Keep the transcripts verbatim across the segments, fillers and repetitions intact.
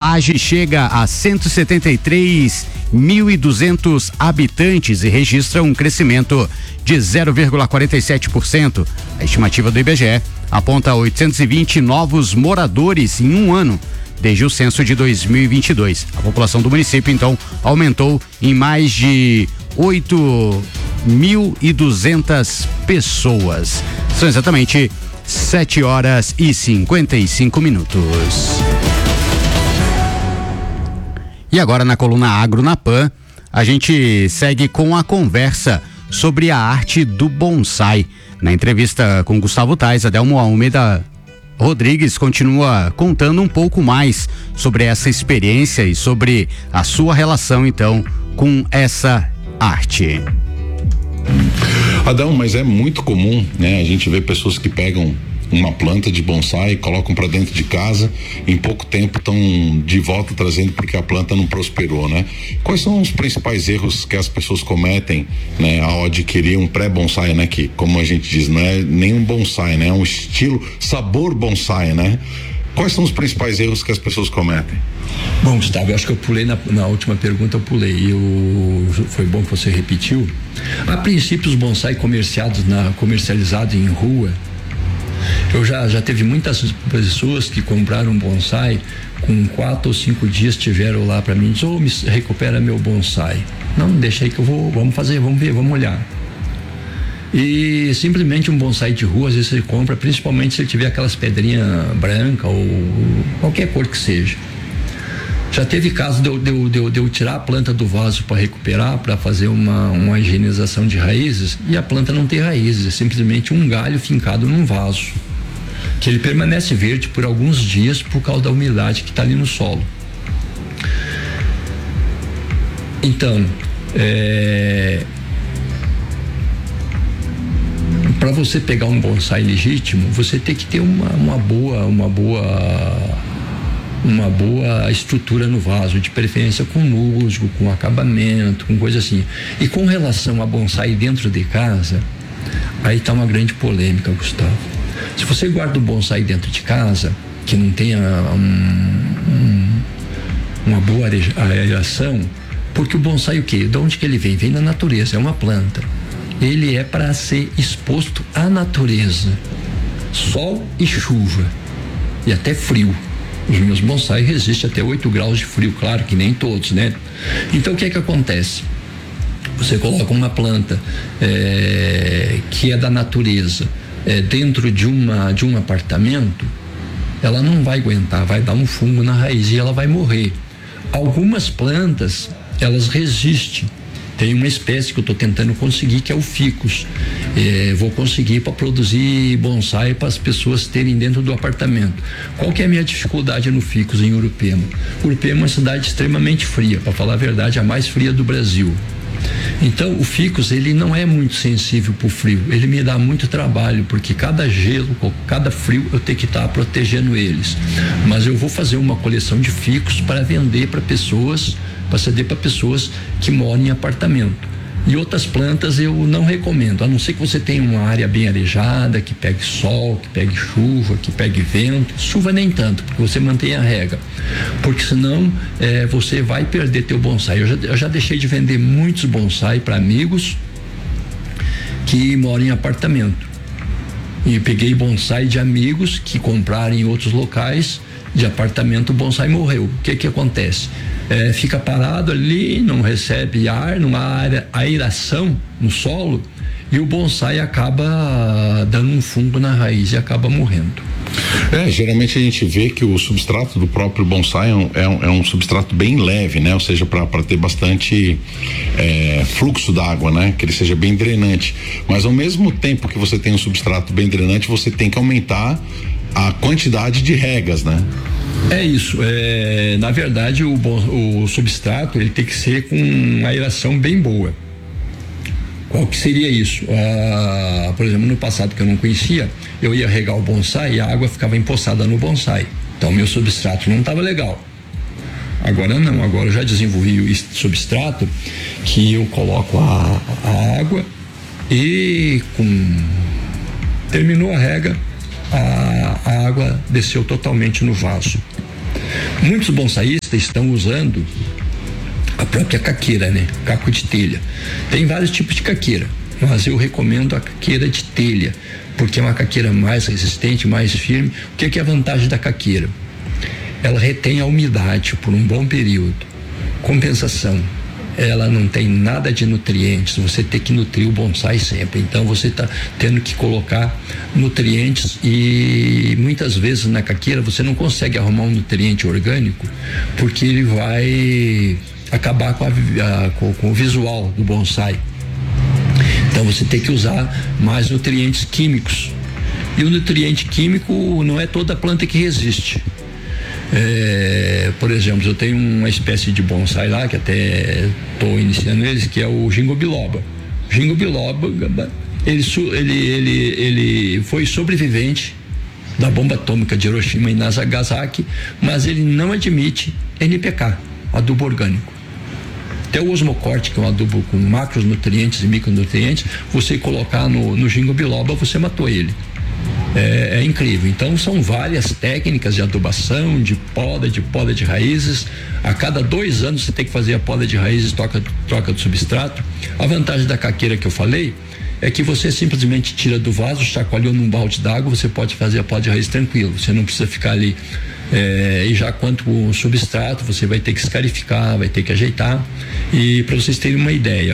Laje chega a cento e setenta e três mil e duzentos habitantes e registra um crescimento de zero vírgula quarenta e sete por cento. A estimativa do I B G E aponta oitocentos e vinte novos moradores em um ano, desde o censo de dois mil e vinte e dois. A população do município, então, aumentou em mais de oito mil e duzentas pessoas. São exatamente sete horas e cinquenta e cinco minutos. E agora na coluna Agro na Pan, a gente segue com a conversa sobre a arte do bonsai. Na entrevista com Gustavo Tais, Adelmo Almeida Rodrigues continua contando um pouco mais sobre essa experiência e sobre a sua relação, então, com essa arte. Adão, mas é muito comum, né? A gente vê pessoas que pegam uma planta de bonsai, colocam para dentro de casa, em pouco tempo estão de volta trazendo porque a planta não prosperou, né? Quais são os principais erros que as pessoas cometem, né, ao adquirir um pré-bonsai, né? Que, como a gente diz, não é nem um bonsai, né? É um estilo sabor bonsai, né? Quais são os principais erros que as pessoas cometem? Bom, Gustavo, eu acho que eu pulei na, na última pergunta, eu pulei. Eu, foi bom que você repetiu. A princípio, os bonsai comerciados na, comercializados em rua, eu já, já teve muitas pessoas que compraram um bonsai, com quatro ou cinco dias tiveram lá para mim, diz, oh, me recupera meu bonsai. Não, deixa aí que eu vou, vamos fazer, vamos ver, vamos olhar. E simplesmente um bonsai de rua, às vezes você compra, principalmente se ele tiver aquelas pedrinhas brancas ou qualquer cor que seja. Já teve caso de eu, de eu, de eu, de eu tirar a planta do vaso para recuperar, para fazer uma, uma higienização de raízes, e a planta não tem raízes, é simplesmente um galho fincado num vaso, que ele permanece verde por alguns dias por causa da umidade que está ali no solo. Então, é, para você pegar um bonsai legítimo, você tem que ter uma, uma boa, uma boa uma boa estrutura no vaso, de preferência com musgo, com acabamento, com coisa assim. E com relação a bonsai dentro de casa, aí está uma grande polêmica, Gustavo. Se você guarda o bonsai dentro de casa, que não tenha um, um, uma boa aeração, porque o bonsai o quê? De onde que ele vem? Vem da natureza, é uma planta. Ele é para ser exposto à natureza, sol e chuva, e até frio. Os meus bonsai resistem até oito graus de frio, claro que nem todos, né? Então o que é que acontece? Você coloca uma planta é, que é da natureza é, dentro de, uma, de um apartamento, ela não vai aguentar, vai dar um fungo na raiz e ela vai morrer. Algumas plantas, elas resistem. Tem uma espécie que eu estou tentando conseguir, que é o ficus. É, vou conseguir para produzir bonsai para as pessoas terem dentro do apartamento. Qual que é a minha dificuldade no ficus em Urupema? Urupema é uma cidade extremamente fria, para falar a verdade, a mais fria do Brasil. Então o ficus, ele não é muito sensível para o frio, ele me dá muito trabalho, porque cada gelo, cada frio eu tenho que estar protegendo eles. Mas eu vou fazer uma coleção de ficus para vender para pessoas, para ceder para pessoas que moram em apartamento. E outras plantas eu não recomendo, a não ser que você tenha uma área bem arejada, que pegue sol, que pegue chuva, que pegue vento. Chuva nem tanto, porque você mantém a rega, porque senão é, você vai perder teu bonsai. Eu já, eu já deixei de vender muitos bonsai para amigos que moram em apartamento, e peguei bonsai de amigos que compraram em outros locais de apartamento, o bonsai morreu. O que que acontece? É, fica parado ali, não recebe ar, não há aeração no solo, e o bonsai acaba dando um fungo na raiz e acaba morrendo. É, geralmente a gente vê que o substrato do próprio bonsai é um, é um, é um substrato bem leve, né? Ou seja, para ter bastante é, fluxo d'água, né? Que ele seja bem drenante. Mas ao mesmo tempo que você tem um substrato bem drenante, você tem que aumentar a quantidade de regas, né? É isso, é, na verdade o, o substrato ele tem que ser com uma aeração bem boa. Qual que seria isso? Ah, por exemplo, no passado que eu não conhecia, eu ia regar o bonsai e a água ficava empoçada no bonsai, então meu substrato não estava legal. Agora não, agora eu já desenvolvi o substrato que eu coloco a, a água e com terminou a rega, A, a água desceu totalmente no vaso. Muitos bonsaístas estão usando a própria caqueira, né? Caco de telha. Tem vários tipos de caqueira, mas eu recomendo a caqueira de telha, porque é uma caqueira mais resistente, mais firme. O que é, que é a vantagem da caqueira? Ela retém a umidade por um bom período. Compensação, ela não tem nada de nutrientes, você tem que nutrir o bonsai sempre, então você está tendo que colocar nutrientes, e muitas vezes na caqueira você não consegue arrumar um nutriente orgânico, porque ele vai acabar com, a, a, com, com o visual do bonsai. Então você tem que usar mais nutrientes químicos, e o nutriente químico não é toda planta que resiste. É, por exemplo, eu tenho uma espécie de bonsai lá, que até estou iniciando eles, que é o ginkgo biloba. O ginkgo biloba, ele, ele, ele, ele foi sobrevivente da bomba atômica de Hiroshima e Nagasaki, mas ele não admite N P K, adubo orgânico. Até o osmocorte, que é um adubo com macronutrientes e micronutrientes, você colocar no, no ginkgo biloba, você matou ele. É, é incrível. Então são várias técnicas de adubação, de poda, de poda de raízes. A cada dois anos você tem que fazer a poda de raízes, troca, troca do substrato. A vantagem da caqueira que eu falei é que você simplesmente tira do vaso, chacoalhou num balde d'água, você pode fazer a poda de raiz tranquilo. Você não precisa ficar ali. É, e já quanto o substrato, você vai ter que escarificar, vai ter que ajeitar. E para vocês terem uma ideia,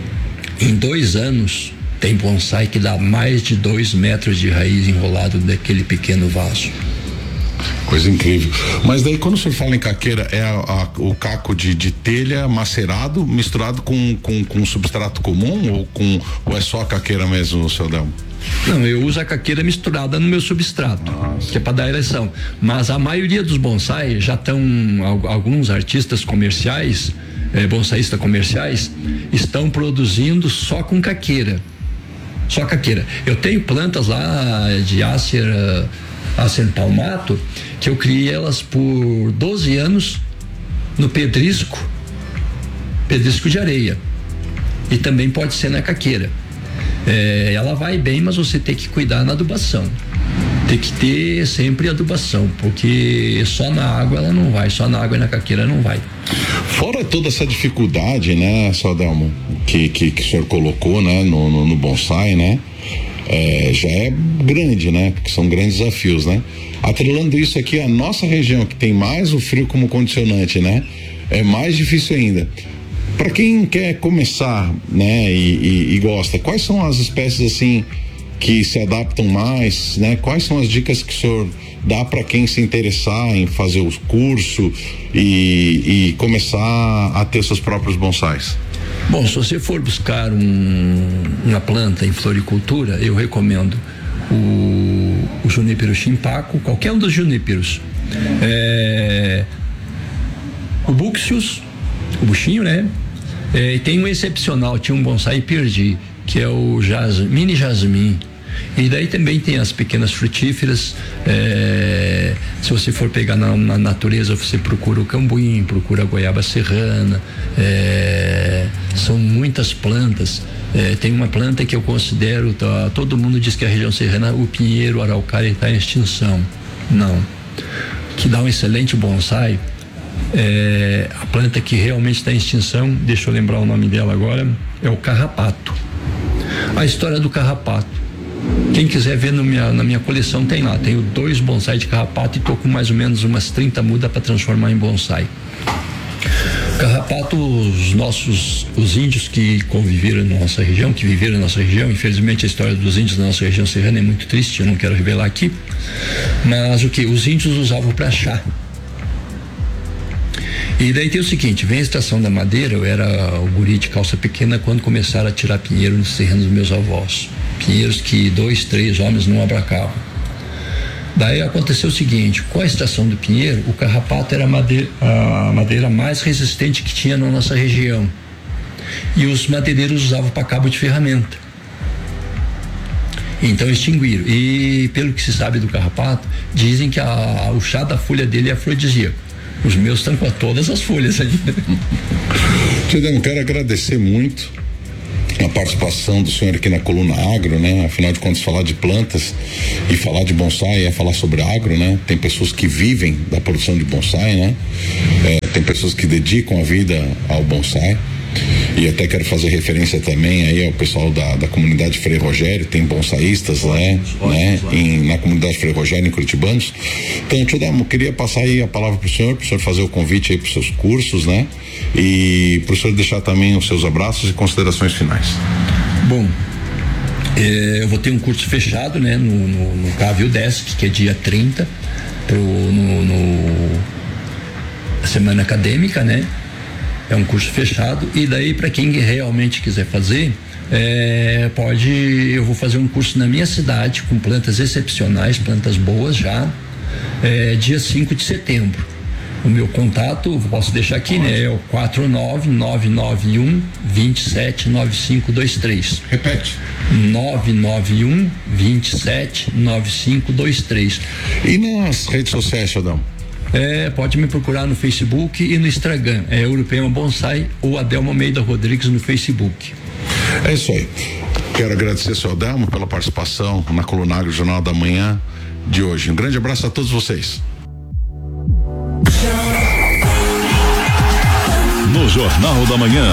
em dois anos tem bonsai que dá mais de dois metros de raiz enrolado daquele pequeno vaso. Coisa incrível. Mas daí quando você fala em caqueira, é a, a, o caco de, de telha macerado, misturado com, com, com substrato comum, ou, com, ou é só a caqueira mesmo, seu Delmo? Não, eu uso a caqueira misturada no meu substrato, Nossa. que é para dar ereção. Mas a maioria dos bonsai já estão, alguns artistas comerciais, eh, bonsaístas comerciais, estão produzindo só com caqueira. Só caqueira. Eu tenho plantas lá de Acer, Acer palmato, que eu criei elas por doze anos no pedrisco, pedrisco de areia. E também pode ser na caqueira. É, ela vai bem, mas você tem que cuidar na adubação. Tem que ter sempre adubação, porque só na água ela não vai, só na água e na caqueira não vai. Fora toda essa dificuldade, né, seu Delmo, que, que, que o senhor colocou, né, no, no, no bonsai, né, é, já é grande, né, porque são grandes desafios, né. Atrelando isso aqui, a nossa região, que tem mais o frio como condicionante, né, é mais difícil ainda. Para quem quer começar, né, e, e, e gosta, quais são as espécies, assim, que se adaptam mais, né? Quais são as dicas que o senhor dá para quem se interessar em fazer o curso e, e começar a ter seus próprios bonsais? Bom, se você for buscar um, uma planta em floricultura, eu recomendo o, o junípero chimpaco, qualquer um dos juníperos, é, o buxius, o buchinho, né? É, e tem um excepcional, tinha um bonsai e perdi, que é o jasmim, mini jasmim. E daí também tem as pequenas frutíferas. É, se você for pegar na, na natureza, você procura o cambuim, procura a goiaba serrana. É, são muitas plantas. É, tem uma planta que eu considero, tá, todo mundo diz que a região serrana, o pinheiro, o araucária está em extinção. Não. Que dá um excelente bonsai. É, a planta que realmente está em extinção, deixa eu lembrar o nome dela agora, é o carrapato. A história do carrapato, quem quiser ver no minha, na minha coleção tem lá, tenho dois bonsai de carrapato e tô com mais ou menos umas trinta mudas para transformar em bonsai. Carrapato, os nossos, os índios que conviveram na nossa região, que viveram na nossa região, infelizmente a história dos índios da nossa região serrana é muito triste, eu não quero revelar aqui, mas o que? Os índios usavam para chá. E daí tem o seguinte, vem a estação da madeira, eu era o guri de calça pequena quando começaram a tirar pinheiro nos terrenos dos meus avós. Pinheiros que dois, três homens não abracavam. Daí aconteceu o seguinte, com a estação do pinheiro, o carrapato era a madeira, a madeira mais resistente que tinha na nossa região. E os madeireiros usavam para cabo de ferramenta. Então extinguiram. E pelo que se sabe do carrapato, dizem que a, o chá da folha dele é afrodisíaco. Os meus estão com todas as folhas aí. Tio, quero agradecer muito a participação do senhor aqui na Coluna Agro, né? Afinal de contas, falar de plantas e falar de bonsai é falar sobre agro, né? Tem pessoas que vivem da produção de bonsai, né? É, tem pessoas que dedicam a vida ao bonsai. E até quero fazer referência também aí ao pessoal da, da comunidade Frei Rogério, tem bonsaístas lá, né? né? Em, na comunidade Frei Rogério, em Curitibanos. Então, tio Delmo, queria passar aí a palavra para o senhor, para o senhor fazer o convite aí para os seus cursos, né? E para o senhor deixar também os seus abraços e considerações finais. Bom, é, eu vou ter um curso fechado, né? No, no, no Cavio Desk, que é dia trinta, pro, no, no semana acadêmica, né? É um curso fechado, e daí para quem realmente quiser fazer, é, pode, eu vou fazer um curso na minha cidade com plantas excepcionais, plantas boas já, é, dia cinco de setembro. O meu contato, posso deixar aqui, né? É o quatro nove nove nove um, dois sete nove cinco dois três. Repete. nove nove um, dois sete nove cinco dois três. E nas redes sociais, Adão? É, pode me procurar no Facebook e no Instagram, é Europeia Bonsai ou Adelmo Almeida Rodrigues no Facebook. É isso aí. Quero agradecer ao seu Adelmo pela participação na Coluna Agro Jornal da Manhã de hoje. Um grande abraço a todos vocês. No Jornal da Manhã,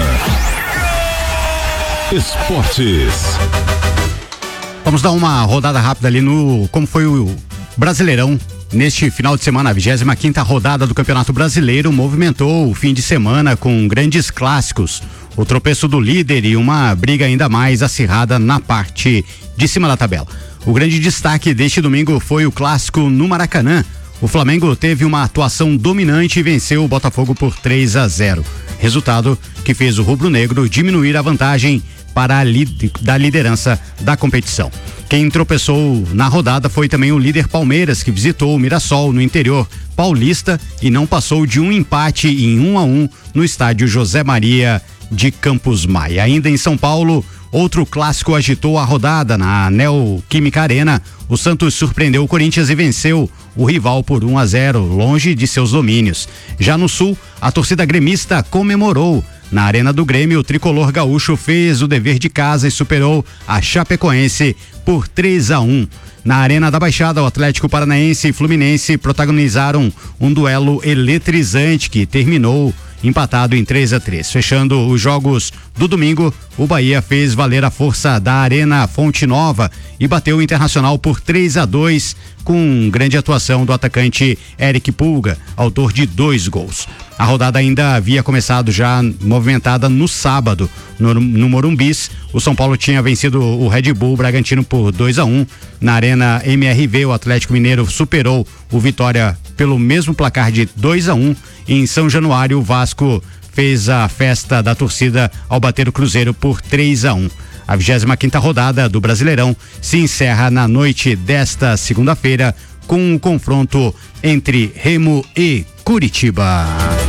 Esportes. Vamos dar uma rodada rápida ali no como foi o Brasileirão. Neste final de semana, a vigésima quinta rodada do Campeonato Brasileiro movimentou o fim de semana com grandes clássicos, o tropeço do líder e uma briga ainda mais acirrada na parte de cima da tabela. O grande destaque deste domingo foi o clássico no Maracanã. O Flamengo teve uma atuação dominante e venceu o Botafogo por três a zero. Resultado que fez o rubro-negro diminuir a vantagem para a li- da liderança da competição. Quem tropeçou na rodada foi também o líder Palmeiras, que visitou o Mirassol no interior paulista e não passou de um empate em um a um no estádio José Maria de Campos Maia. Ainda em São Paulo, outro clássico agitou a rodada na Neoquímica Arena. O Santos surpreendeu o Corinthians e venceu o rival por um a zero, longe de seus domínios. Já no Sul, a torcida gremista comemorou. Na Arena do Grêmio, o tricolor gaúcho fez o dever de casa e superou a Chapecoense por três a um. Na Arena da Baixada, o Atlético Paranaense e Fluminense protagonizaram um duelo eletrizante que terminou empatado em três a três. Fechando os jogos do domingo, o Bahia fez valer a força da Arena Fonte Nova e bateu o Internacional por três a dois, com grande atuação do atacante Eric Pulga, autor de dois gols. A rodada ainda havia começado já movimentada no sábado. No, no Morumbis, o São Paulo tinha vencido o Red Bull Bragantino por dois a um. Na Arena M R V, o Atlético Mineiro superou o Vitória pelo mesmo placar de dois a um. Em São Januário, o Vasco fez a festa da torcida ao bater o Cruzeiro por três a um. A vigésima quinta rodada do Brasileirão se encerra na noite desta segunda-feira com um confronto entre Remo e Curitiba.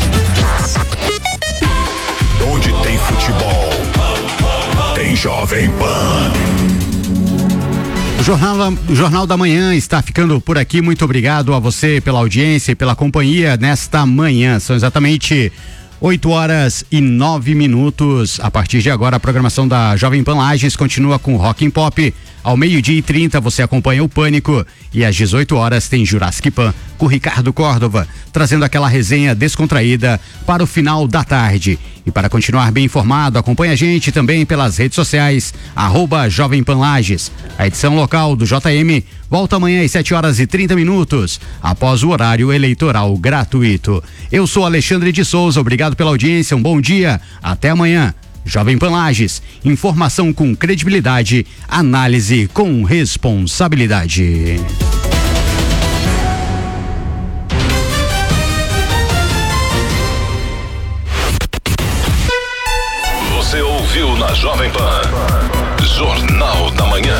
Onde tem futebol, tem Jovem Pan. O Jornal, o Jornal da Manhã está ficando por aqui. Muito obrigado a você pela audiência e pela companhia nesta manhã. São exatamente oito horas e nove minutos. A partir de agora, a programação da Jovem Pan Lages continua com Rock and Pop. Ao meio-dia e trinta, você acompanha o Pânico. E às dezoito horas tem Jurassic Pan com Ricardo Córdova, trazendo aquela resenha descontraída para o final da tarde. E para continuar bem informado, acompanhe a gente também pelas redes sociais, arroba Jovem Pan Lages. A edição local do J M volta amanhã às sete horas e trinta minutos, após o horário eleitoral gratuito. Eu sou Alexandre de Souza, obrigado pela audiência, um bom dia, até amanhã. Jovem Pan Lages, informação com credibilidade, análise com responsabilidade. Você ouviu na Jovem Pan, Jornal da Manhã.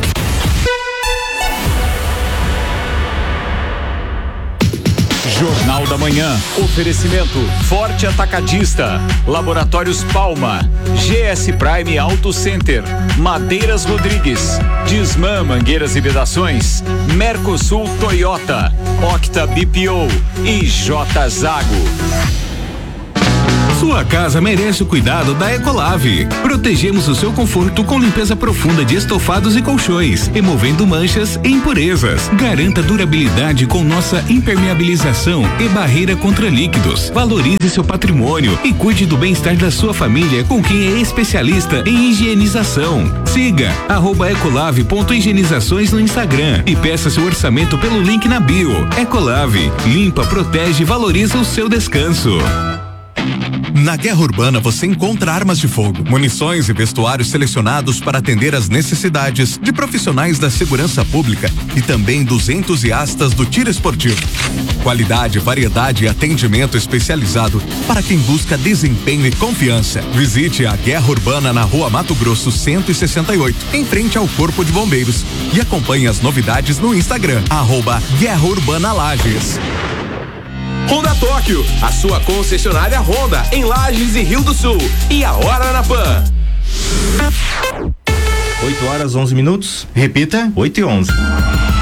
Jornal da Manhã. Oferecimento Forte Atacadista, Laboratórios Palma, G S Prime Auto Center, Madeiras Rodrigues, Disman Mangueiras e Vedações, Mercosul Toyota, Octa B P O e J Zago. Sua casa merece o cuidado da Ecolave. Protegemos o seu conforto com limpeza profunda de estofados e colchões, removendo manchas e impurezas. Garanta durabilidade com nossa impermeabilização e barreira contra líquidos. Valorize seu patrimônio e cuide do bem-estar da sua família com quem é especialista em higienização. Siga arroba ecolave ponto higienizações no Instagram e peça seu orçamento pelo link na bio. Ecolave, limpa, protege e valoriza o seu descanso. Na Guerra Urbana você encontra armas de fogo, munições e vestuários selecionados para atender às necessidades de profissionais da segurança pública e também dos entusiastas do tiro esportivo. Qualidade, variedade e atendimento especializado para quem busca desempenho e confiança. Visite a Guerra Urbana na Rua Mato Grosso cento e sessenta e oito, em frente ao Corpo de Bombeiros, e acompanhe as novidades no Instagram, arroba Guerra Urbana Lages. Honda Tóquio, a sua concessionária Honda em Lages e Rio do Sul. E a hora na Pan. oito horas, onze minutos. Repita. oito e onze.